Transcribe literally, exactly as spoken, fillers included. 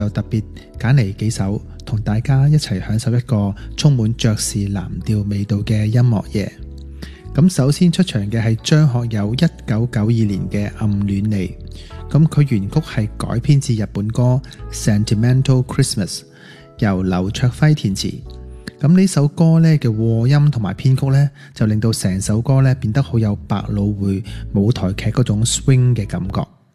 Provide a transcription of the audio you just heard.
又特別揀嚟幾首同大家一齊享受一個充滿爵士藍調味道嘅音樂夜。咁首先出場嘅係張學友一九九二年嘅《暗戀你》，咁佢原曲係改編自日本歌《Sentimental Christmas》，由劉卓輝填詞。咁呢首歌咧嘅和音同埋編曲咧，就令到成首歌咧變得好有百老匯舞台劇嗰種 swing 嘅感覺。